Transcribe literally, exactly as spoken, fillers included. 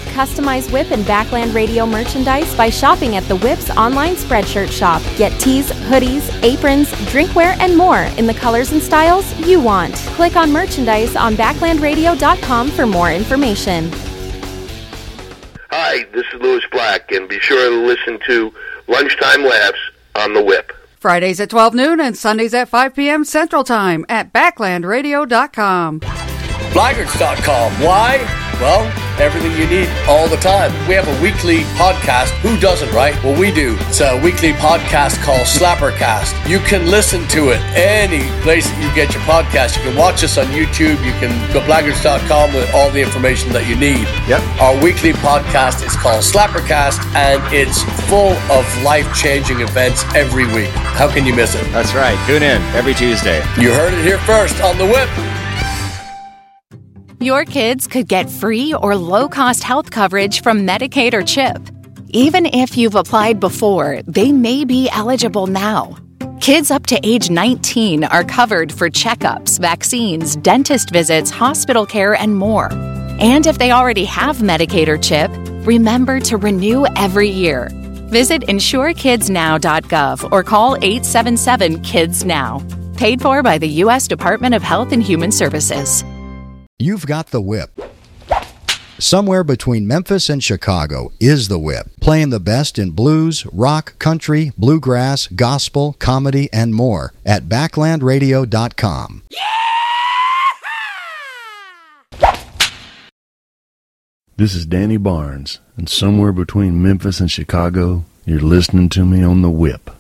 customized Whip and Backland Radio merchandise by shopping at the Whip's online Spreadshirt shop. Get tees, hoodies, aprons, drinkware, and more in the colors and styles you want. Click on merchandise on backland radio dot com for more information. Hi, this is Lewis Black, and be sure to listen to Lunchtime Laughs on the Whip. Fridays at twelve noon and Sundays at five p.m. Central Time at backland radio dot com. Blaggards dot com. Why? Well, everything you need all the time. We have a weekly podcast. Who doesn't, right? Well, we do. It's a weekly podcast called Slappercast. You can listen to it any place that you get your podcast. You can watch us on YouTube. You can go blaggards dot com with all the information that you need. Yep. Our weekly podcast is called Slappercast, and it's full of life-changing events every week. How can you miss it? That's right. Tune in every Tuesday. You heard it here first on The Whip. Your kids could get free or low-cost health coverage from Medicaid or CHIP. Even if you've applied before, they may be eligible now. Kids up to age nineteen are covered for checkups, vaccines, dentist visits, hospital care, and more. And if they already have Medicaid or CHIP, remember to renew every year. Visit insure kids now dot gov or call eight seven seven kids now. Paid for by the U S Department of Health and Human Services. You've got the Whip. Somewhere between Memphis and Chicago is the Whip, playing the best in blues, rock, country, bluegrass, gospel, comedy, and more at backland radio dot com. This is Danny Barnes, and somewhere between Memphis and Chicago, you're listening to me on the Whip.